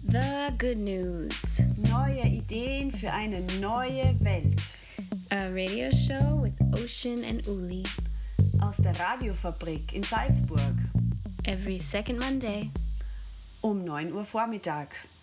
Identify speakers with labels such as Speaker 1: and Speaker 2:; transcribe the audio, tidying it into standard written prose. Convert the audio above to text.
Speaker 1: The Good News.
Speaker 2: Neue Ideen für eine neue Welt.
Speaker 1: A radio show with Ocean and Uli.
Speaker 2: Aus der Radiofabrik in Salzburg.
Speaker 1: Every second Monday.
Speaker 2: Um 9 Uhr Vormittag.